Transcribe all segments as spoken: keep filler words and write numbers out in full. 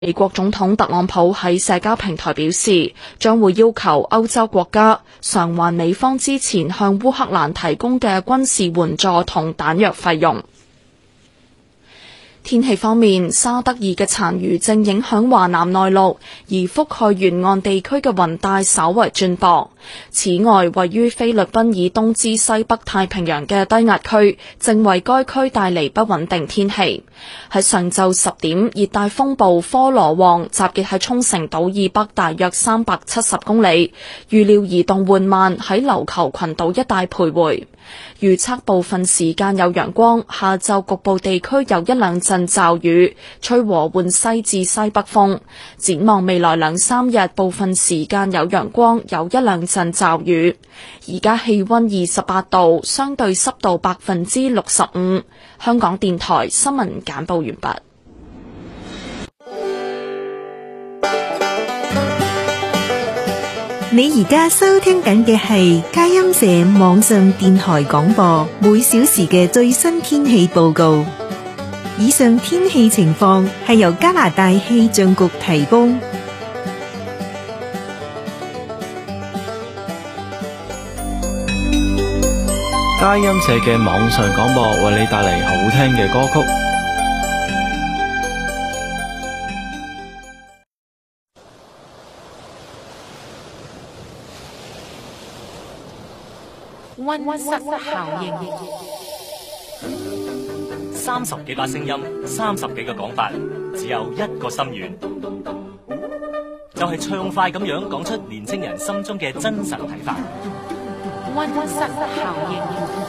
美國總統特朗普喺社交平台表示，將會要求歐洲國家償還美方之前向烏克蘭提供嘅軍事援助同彈藥費用。天氣方面，沙德爾嘅殘餘正影響華南內陸，而覆蓋沿岸地區嘅雲帶稍為轉薄。此外，位於菲律賓以東至西北太平洋嘅低壓區正為該區帶嚟不穩定天氣。喺上晝十點，熱帶風暴科羅旺集結喺沖繩島以北大約三百七十公里，預料移動緩慢喺琉球群島一帶徘徊。預測部分時間有陽光，下晝局部地區有一兩陣驟雨，吹和緩西至西北風。展望未來兩三日，部分時間有陽光，有一兩陣驟雨。而家氣溫二十八度，相對濕度百分之六十五。香港電台新聞簡報完畢。 你而家收聽緊嘅係佳音社網上電台廣播，每小時嘅最新天氣報告。以上天氣情況係由加拿大氣象局提供。 佳音社嘅網上廣播為你帶嚟好聽嘅歌曲。 溫室效應， 三十幾把聲音，三十幾個講法，只有一個心願，就係暢快咁樣講出年青人心中嘅真實睇法。 溫室效應，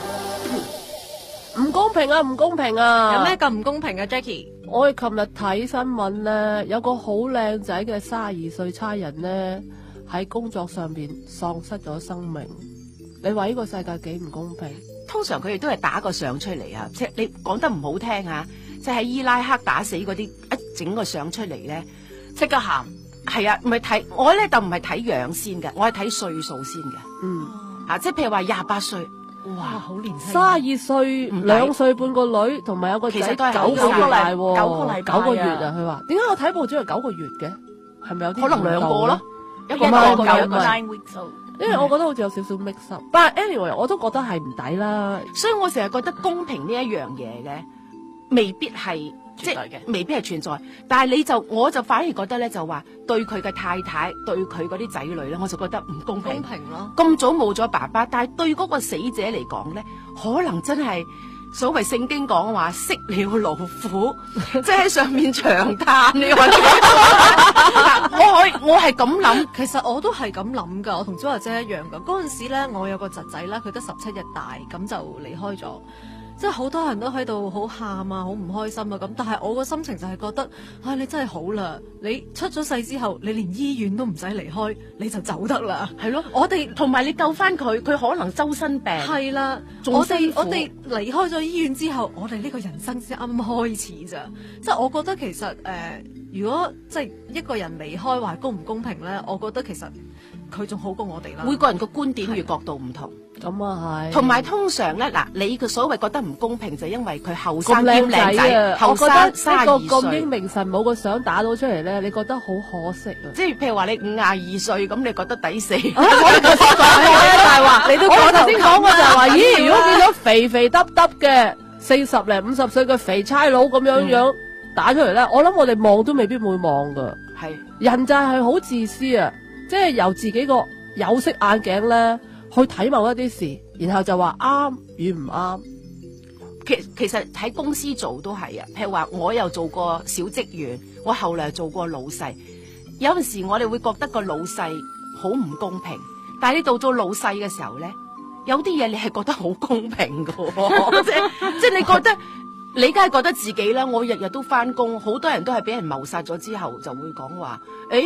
唔公平啊！唔公平啊！ 有咩咁唔公平啊 ，Jackie？ 我哋琴日睇新聞咧，有個好靚仔嘅三十二歲差人咧，喺工作上邊喪失咗生命。你話呢個世界幾唔公平？ 通常佢哋都係打個相出嚟啊，即係你講得唔好聽啊，即係喺伊拉克打死嗰啲一整個相出嚟咧，即刻喊。係啊，唔係睇我咧就唔係睇樣先嘅，我係睇歲數先嘅。嗯，啊，即係譬如話廿八歲，哇，好年輕， 三十二歲，兩歲半個女，同埋有個仔九個禮，九個禮九個月啊！佢話點解我睇報紙係九個月嘅？係咪有啲可能兩個咯？一個一個九個 nine weeks old。因為我覺得好似有少少 mix up，但係 anyway 我都覺得係唔抵啦， 所以我成日覺得公平呢一樣嘢嘅未必係即係未必係存在，但係你就我就反而覺得咧就話對佢嘅太太對佢嗰啲仔女咧，我就覺得唔公平。 公平咯， 咁早冇咗爸爸，但係對嗰個死者嚟講咧，可能真係所謂聖經講話息了勞苦，即係喺上面長嘆。你話我可我係咁諗， 其實我都係咁諗噶，我同朱華姐一樣噶。嗰陣時咧，我有個侄仔啦，佢得十七日大，咁就離開咗。即係好多人都喺度好喊啊，好唔開心啊咁。但係我個心情就係覺得，唉，你真係好啦，你出咗世之後，你連醫院都唔使離開，你就走得啦。 係咯，我哋同埋你救翻佢，佢可能周身病。 係啦，我哋我哋離開咗醫院之後，我哋呢個人生先啱開始咋。即係我覺得其實誒、呃，如果即係一個人離開話公唔公平咧，我覺得其實佢仲好過我哋啦。 每個人個觀點與角度唔同。 咁啊係， 同埋通常咧嗱，你嘅所謂覺得唔公平就因為佢後生兼靚仔，後生卅二歲， 個咁英明神武個相打到出嚟咧，你覺得好可惜啊！ 即係譬如話你五廿二歲咁，你覺得抵死？ 我頭先講嘅就係話，你都我頭先講嘅就係話，咦？如果見到肥肥耷耷嘅四十零五十歲嘅肥差佬咁樣樣打出嚟咧，我諗我哋望都未必會望噶。 係人就係好自私啊！即係由自己個有色眼鏡咧。去睇某一啲事，然後就話啱與唔啱。 其其實喺公司做都係啊，譬如話我又做過小職員，我後來做過老細。有陣時我哋會覺得個老細好唔公平，但係你到咗老細嘅時候咧，有啲嘢你係覺得好公平噶，即係即係你覺得你梗係覺得自己啦。我日日都翻工，好多人都係俾人謀殺咗之後就會講話，誒。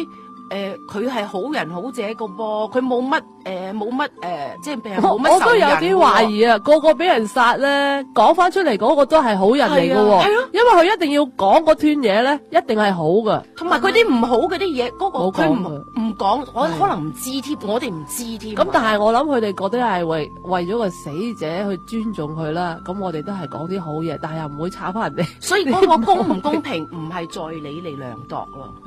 誒佢係好人好者個噃，佢冇乜誒冇乜誒，即係譬如我冇乜我都有啲仇人喎懷疑啊，個個俾人殺咧，講翻出嚟嗰個都係好人嚟噶喎， 係啊係啊因為佢一定要講嗰段嘢咧，一定係好噶。 同埋佢啲唔好嗰啲嘢，嗰、個冇講佢唔㗎唔講，我係可能唔知添，我哋唔知添。 咁但係我諗佢哋覺得係為為咗個死者去尊重佢啦，咁我哋都係講啲好嘢，但係又唔會炒翻人哋。 所以嗰個公唔公平唔係在你嚟量度咯。